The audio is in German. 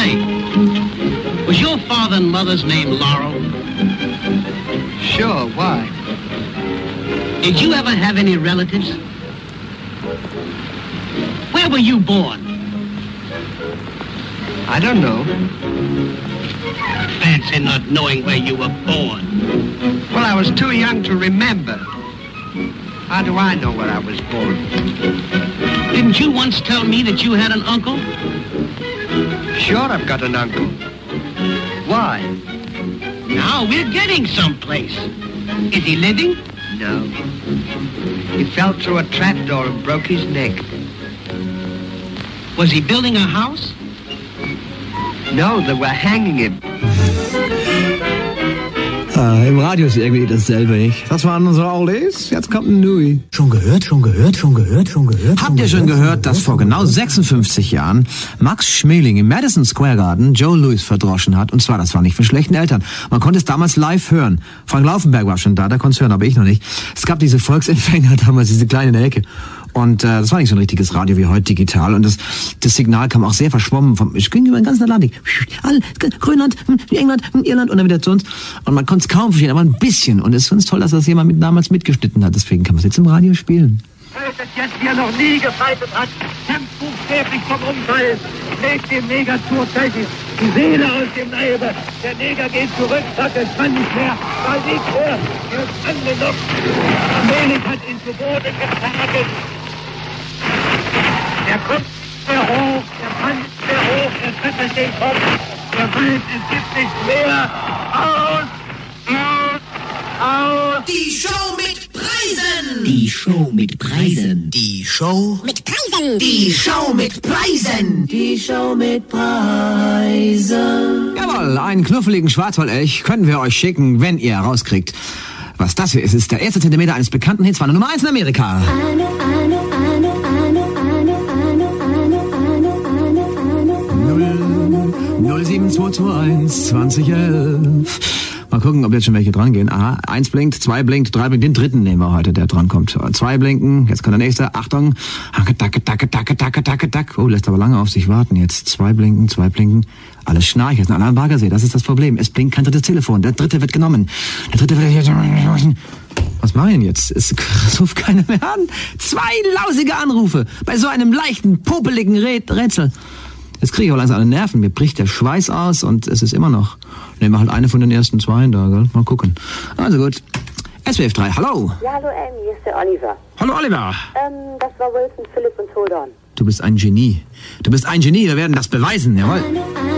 say, was your father and mother's name Laurel? Sure, why? Did you ever have any relatives? Where were you born? I don't know. Fancy not knowing where you were born. Well, I was too young to remember. How do I know where I was born? Didn't you once tell me that you had an uncle? Sure, I've got an uncle. Why? Now we're getting someplace. Is he living? No. He fell through a trapdoor and broke his neck. Was he building a house? No, they were hanging him. Im Radio ist irgendwie dasselbe nicht. Das waren unsere Oldies. Jetzt kommt ein Nui. Schon gehört. Habt ihr schon gehört, dass vor genau 56 Jahren Max Schmeling im Madison Square Garden Joe Louis verdroschen hat? Und zwar, das war nicht von schlechten Eltern. Man konnte es damals live hören. Frank Laufenberg war schon da konnte es hören, aber ich noch nicht. Es gab diese Volksempfänger damals, diese kleine in der Ecke. Und das war nicht so ein richtiges Radio wie heute digital. Und das Signal kam auch sehr verschwommen. Es ging über den ganzen Atlantik. Grönland, England, Irland und dann wieder zu uns. Und man konnte es kaum verstehen, aber ein bisschen. Und es ist ganz toll, dass das jemand damals mitgeschnitten hat. Deswegen kann man es jetzt im Radio spielen. Das jetzt hier noch nie gefeitet hat, kämpft buchstäblich vom Umfallen, legt dem Neger zurzeitig die Seele aus dem Leibe. Der Neger geht zurück, sagt, es kann nicht mehr, weil nicht mehr, er ist angenockt. Melik hat ihn zu Boden getragen. Der kommt sehr hoch, der Panz sehr hoch, er schüttelt den Kopf, der Wald, es gibt nichts mehr. Aus! Die Show mit Preisen! Die Show mit Preisen! Die Show Mit Preisen! Die Show mit Preisen! Die Show mit Preisen! Jawohl, einen knuffeligen Schwarzwaldech können wir euch schicken, wenn ihr rauskriegt, was das hier ist. Es ist der erste Zentimeter eines bekannten Hits, war Nummer 1 in Amerika. 07221 2011. Mal gucken, ob jetzt schon welche dran gehen. Aha, 1 blinkt, 2 blinkt, 3 blinkt. Den dritten nehmen wir heute, der dran kommt. 2 blinken, jetzt kommt der nächste. Achtung. Oh, lässt aber lange auf sich warten. Jetzt 2 blinken. Alles schnarcht. Jetzt ein Alarm Baggersee. Das ist das Problem. Es blinkt kein drittes Telefon. Der dritte wird genommen. Was mache ich denn jetzt? Es ruft keiner mehr an. 2 lausige Anrufe. Bei so einem leichten, popeligen Rätsel. Jetzt kriege ich auch langsam alle Nerven. Mir bricht der Schweiß aus und es ist immer noch... Nehmen wir halt eine von den ersten 2 da, gell? Mal gucken. Also gut. SWF 3, hallo. Ja, hallo Amy, hier ist der Oliver. Hallo Oliver. Das war Wilson, Philipp und Todorn. Du bist ein Genie. Wir werden das beweisen, jawohl.